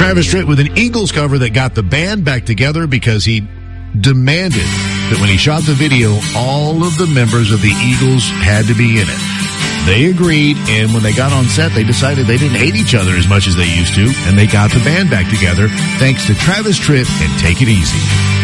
Travis Tritt with an Eagles cover that got the band back together because he demanded that when he shot the video, all of the members of the Eagles had to be in it. They agreed, and when they got on set, they decided they didn't hate each other as much as they used to, and they got the band back together thanks to Travis Tritt and Take It Easy.